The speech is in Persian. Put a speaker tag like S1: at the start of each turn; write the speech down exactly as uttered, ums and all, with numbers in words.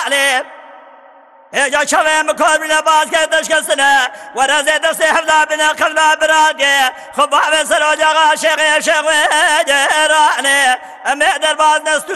S1: راني يا شوي مكور من باز كي تشكسنا ورا زيد سيحفظا بنا قلبا برادي خبا بسر وجاغا شيخي شيخ ويدراني أمي در باز نستو